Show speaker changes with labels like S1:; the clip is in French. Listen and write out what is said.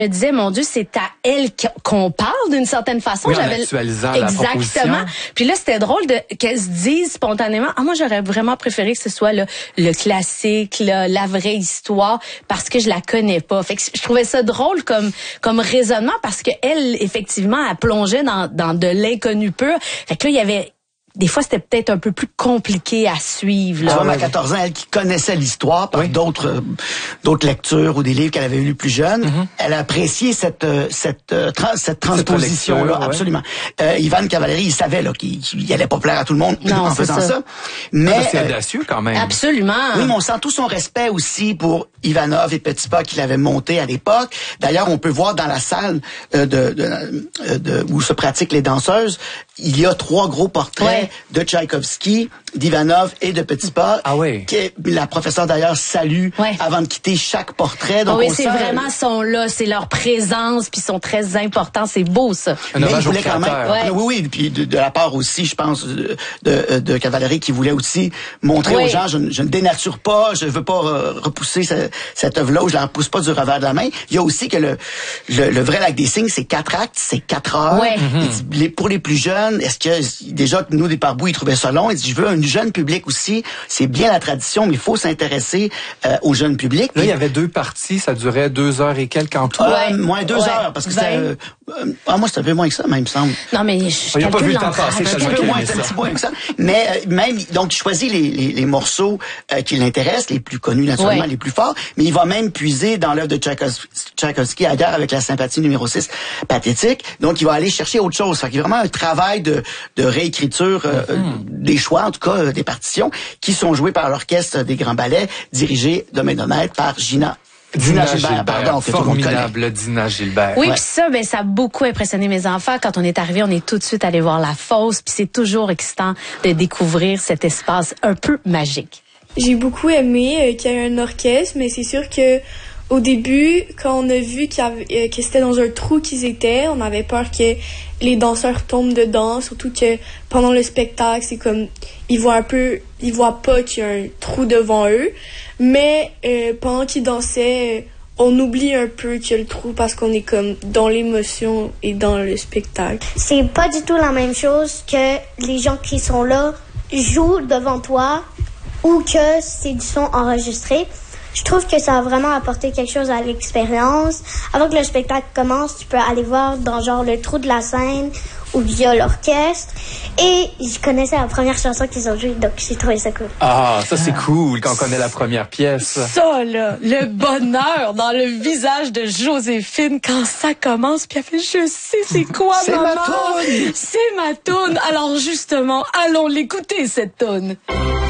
S1: Je me disais, mon Dieu, c'est à elle qu'on parle d'une certaine façon.
S2: Oui, en actualisant la proposition.
S1: Exactement. Puis là, c'était drôle qu'elle se dise spontanément, moi, j'aurais vraiment préféré que ce soit le classique, la vraie histoire, parce que je la connais pas. Fait que je trouvais ça drôle comme raisonnement, parce que elle, effectivement, elle plongeait dans de l'inconnu pur. Fait que là, il y avait... Des fois, c'était peut-être un peu plus compliqué à suivre. Là.
S3: À 14 ans, elle qui connaissait l'histoire par d'autres lectures ou des livres qu'elle avait lus plus jeune, elle a apprécié cette transposition-là, absolument. Ivan Cavallari, il savait là qu'il allait pas plaire à tout le monde en faisant ça. Mais
S2: c'est audacieux quand même.
S1: Absolument.
S3: Oui, mais on sent tout son respect aussi pour Ivanov et Petipa qu'il avait monté à l'époque. D'ailleurs, on peut voir dans la salle où se pratiquent les danseuses, il y a 3 gros portraits de Tchaïkovski, d'Ivanov et de Petipa.
S2: Ah oui.
S3: Que la professeure d'ailleurs salue avant de quitter chaque portrait. Donc
S1: c'est vraiment sont là, c'est leur présence, puis sont très importants. C'est beau ça.
S2: Un hommage au créateur.
S3: Oui, puis de la part aussi, je pense, de Cavallari qui voulait aussi montrer aux gens, je ne dénature pas, je veux pas repousser cette œuvre-là, ou je la repousse pas du revers de la main. Il y a aussi que le vrai Lac des Cygnes, c'est 4 actes, c'est 4 heures. Pour les plus jeunes, est-ce que déjà nous des Parbous, ils trouvaient ça long. Ils disent, je veux un jeune public aussi. C'est bien la tradition, mais il faut s'intéresser au jeune public.
S2: Là, il y avait 2 parties, ça durait 2 heures et quelques en tout.
S3: Moins 2 heures, parce que c'était... moi, c'était un peu moins que ça, même, il me semble.
S1: Non, mais
S2: je n'ai pas vu le temps passer.
S3: Un peu moins, c'est un petit peu moins que ça. Mais même, donc, il choisit les morceaux qui l'intéressent, les plus connus, naturellement, les plus forts, mais il va même puiser dans l'œuvre de Tchaïkovski, à guerre avec la sympathie numéro 6, pathétique. Donc, il va aller chercher autre chose. Fait qu'il y a vraiment un travail de réécriture des choix, en tout cas des partitions, qui sont jouées par l'orchestre des Grands Ballets, dirigé de main de maître par Dina Gilbert, pardon, que
S2: formidable Dina Gilbert.
S1: Oui, puis ça a beaucoup impressionné mes enfants. Quand on est arrivé, on est tout de suite allé voir la fosse, puis c'est toujours excitant de découvrir cet espace un peu magique.
S4: J'ai beaucoup aimé qu'il y ait un orchestre, mais c'est sûr que au début, quand on a vu que c'était dans un trou qu'ils étaient, on avait peur que les danseurs tombent dedans, surtout que pendant le spectacle, c'est comme ils voient pas qu'il y a un trou devant eux, mais pendant qu'ils dansaient, on oublie un peu qu'il y a le trou parce qu'on est comme dans l'émotion et dans le spectacle.
S5: C'est pas du tout la même chose que les gens qui sont là jouent devant toi ou que c'est du son enregistré. Je trouve que ça a vraiment apporté quelque chose à l'expérience. Avant que le spectacle commence, tu peux aller voir dans genre le trou de la scène où il y a l'orchestre. Et je connaissais la première chanson qu'ils ont jouée, donc j'ai trouvé ça cool.
S2: Ah, ça c'est cool quand on connaît la première pièce.
S1: Ça là, le bonheur dans le visage de Joséphine quand ça commence, puis elle fait, je sais c'est quoi maman.
S3: C'est ma toune.
S1: C'est ma toune. Alors justement, allons l'écouter cette toune.